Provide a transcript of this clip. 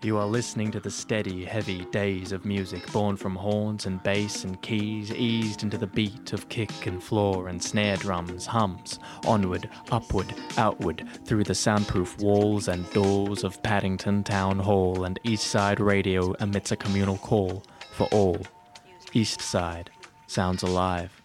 You are listening to the steady, heavy days of music born from horns and bass and keys, eased into the beat of kick and floor and snare drums, hums, onward, upward, outward, through the soundproof walls and doors of Paddington Town Hall, and East Side Radio emits a communal call for all. East Side sounds alive.